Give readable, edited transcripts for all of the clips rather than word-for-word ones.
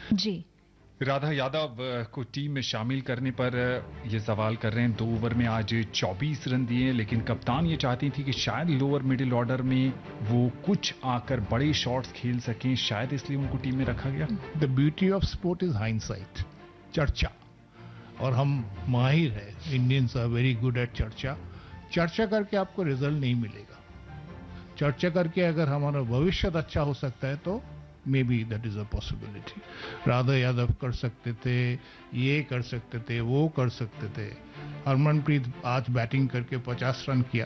जी। राधा यादव को टीम में शामिल करने पर ये सवाल कर रहे हैं। 2 ओवर में आज 24 रन दिए, लेकिन कप्तान ये चाहती थी कि शायद लोअर मिडिल ऑर्डर में वो कुछ आकर बड़े शॉट्स खेल सकें, शायद इसलिए उनको टीम में रखा गया। The beauty of sport is hindsight, चर्चा, और हम माहिर है, Indians are very good at चर्चा। चर्चा करके आपको रिजल्ट नहीं मिलेगा। चर्चा करके अगर हमारा भविष्य अच्छा हो सकता है तो may be that is a possibility. Radha Yadav कर सकते थे, ये कर सकते थे, वो कर सकते थे। हरमनप्रीत आज बैटिंग करके 50 रन किया,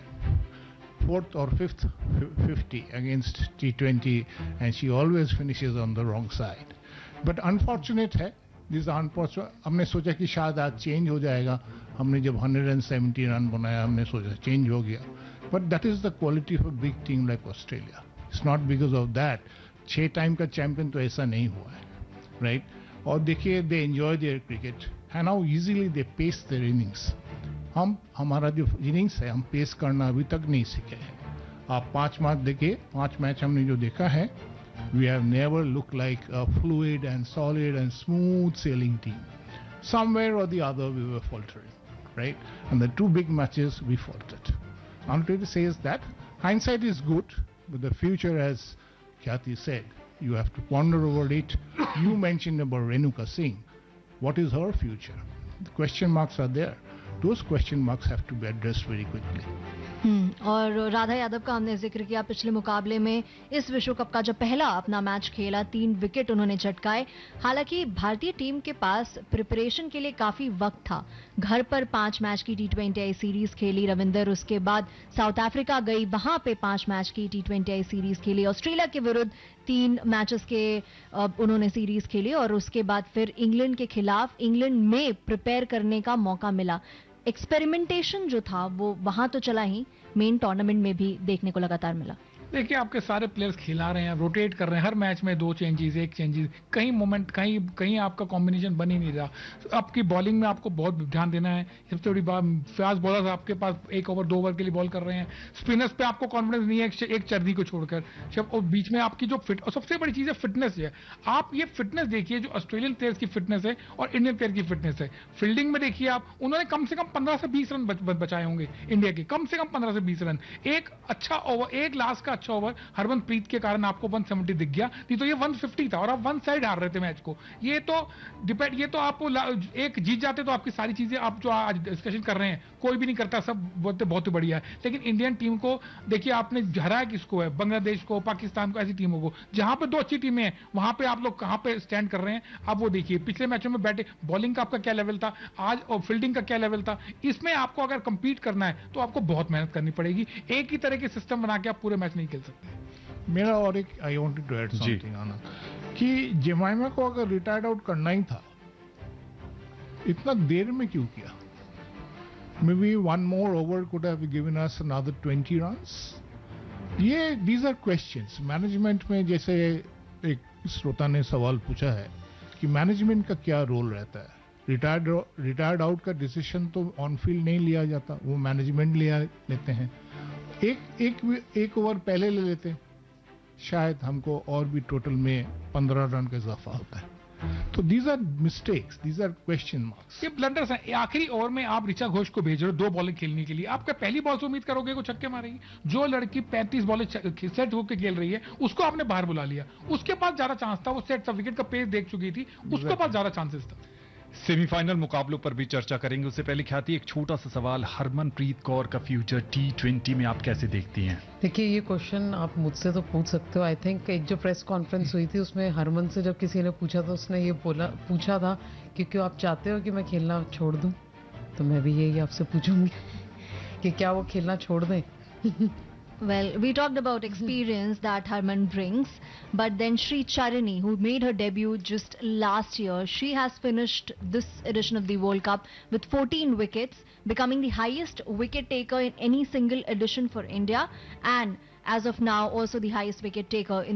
4th और 5th 50 against T20, and she always finishes on the wrong side. But unfortunate है, दिस अनफॉर्चुनेट। हमने सोचा कि शायद आज चेंज हो जाएगा। हमने जब 170 रन बनाया हमने सोचा चेंज हो गया, but that is the quality of a big team like Australia. It's not because of that. 6 time का चैंपियन तो ऐसा नहीं हुआ है, राइट? और देखिए, they enjoy there cricket and how easily they pace there innings. हमारा जो इनिंग्स है, हम पेस करना अभी तक नहीं सीखे हैं। आप 5 मैच देखिए, 5 मैच हमने जो देखा है, we have never looked like a fluid and solid and smooth sailing team. Somewhere or the other we were faltering, right? And the 2 big matches we faltered. Anand says that hindsight is good, but the future, as Khyati said, you have to ponder over it. You mentioned about Renuka Singh. What is her future? The question marks are there. Those question marks have to be addressed very quickly. और राधा यादव का हमने जिक्र किया, पिछले मुकाबले में इस विश्व कप का जब पहला अपना मैच खेला, 3 विकेट उन्होंने चटकाए। हालांकि भारतीय टीम के पास प्रिपरेशन के लिए काफी वक्त था। घर पर 5 मैच की T20I सीरीज खेली रविंदर, उसके बाद साउथ अफ्रीका गई, वहां पे 5 मैच की T20I सीरीज खेली। ऑस्ट्रेलिया के विरुद्ध 3 मैचेस के उन्होंने सीरीज खेली, और उसके बाद फिर इंग्लैंड के खिलाफ इंग्लैंड में प्रिपेयर करने का मौका मिला। एक्सपेरिमेंटेशन जो था वो वहां तो चला ही, मेन टूर्नामेंट में भी देखने को लगातार मिला। देखिए, आपके सारे प्लेयर्स खिला रहे हैं, रोटेट कर रहे हैं, हर मैच में 2 चेंजेस, 1 चेंजेस, कहीं मोमेंट, कहीं आपका कॉम्बिनेशन बन ही नहीं रहा। आपकी बॉलिंग में आपको बहुत ध्यान देना है। सबसे बड़ी बात, फास्ट बॉलर्स आपके पास 1 ओवर 2 ओवर के लिए बॉल कर रहे हैं। स्पिनर्स पे आपको कॉन्फिडेंस नहीं है, एक चर्दी को छोड़कर। और बीच में आपकी जो फिट, और सबसे बड़ी चीज है फिटनेस है। आप ये फिटनेस देखिए, जो ऑस्ट्रेलियन प्लेयर्स की फिटनेस है और इंडियन प्लेयर की फिटनेस है। फील्डिंग में देखिए आप, उन्होंने कम से कम 15 से 20 रन बचाए होंगे इंडिया के, कम से कम 15 से 20 रन। एक अच्छा ओवर, एक लास्ट का अच्छा ओवर हरमनप्रीत के कारण आपको 170 दिख गया, नहीं तो ये 150 था, और आप 1 साइड हार रहे थे मैच को। ये तो डिपेंड, ये तो आपको एक जीत जाते तो आपकी सारी चीजें, आप जो आज डिस्कशन कर रहे हैं, कोई भी नहीं करता, सब बहुत ही बढ़िया है। लेकिन इंडियन टीम को देखिए, आपने हराया किसको है? बांग्लादेश को, पाकिस्तान को, ऐसी टीमों को, जहां पे 2 अच्छी टीमें हैं, वहां पे आप लोग कहां पे स्टैंड कर रहे हैं। अब वो देखिए, पिछले मैचों में बैटिंग बॉलिंग का आपका क्या लेवल था, आज और फील्डिंग का क्या लेवल था। इसमें आपको अगर कंपीट करना है तो आपको बहुत मेहनत करनी पड़ेगी। एक ही तरह के सिस्टम बना के आप पूरे मैच नहीं खेल सकते। मेरा और एक, I wanted to add something आनंद, कि जेमाइमा को अगर रिटायर्ड आउट करना ही था, इतना देर में क्यों किया? May be 1 more over could have given us another 20 runs. ये these are questions. मैनेजमेंट में, जैसे एक श्रोता ने सवाल पूछा है कि मैनेजमेंट का क्या रोल रहता है। रिटायर्ड आउट का डिसीजन तो ऑन फील्ड नहीं लिया जाता, वो मैनेजमेंट लेते हैं। एक ओवर पहले ले लेते हैं, शायद हमको और भी टोटल में 15 रन का इजाफा होता है। तो these our mistakes, these are question marks, ये ब्लंडर्स हैं। आखिरी ओवर में आप ऋचा घोष को भेज रहे हो 2 बॉलिंग खेलने के लिए, आपका पहली बॉल से उम्मीद करोगे को छक्के मारेगी? जो लड़की 35 बॉलें सेट होकर खेल रही है, उसको आपने बाहर बुला लिया। उसके पास ज्यादा चांस था, वो सेट था, विकेट का पेस देख चुकी थी, उसके पास ज्यादा चांसेस था। सेमीफाइनल मुकाबलों पर भी चर्चा करेंगे, उससे पहले ख्याति एक छोटा सा सवाल, हरमनप्रीत कौर का फ्यूचर T20 में आप कैसे देखती हैं? देखिए, ये क्वेश्चन आप मुझसे तो पूछ सकते हो। आई थिंक एक जो प्रेस कॉन्फ्रेंस हुई थी उसमें हरमन से जब किसी ने पूछा तो उसने ये पूछा था कि क्यों आप चाहते हो कि मैं खेलना छोड़ दूं, तो मैं भी यही आपसे पूछूंगी कि क्या वो खेलना छोड़ दें। Well, we talked about experience that Harman brings, but then Sri Charani, who made her debut just last year, she has finished this edition of the World Cup with 14 wickets, becoming the highest wicket taker in any single edition for India, and as of now also the highest wicket taker in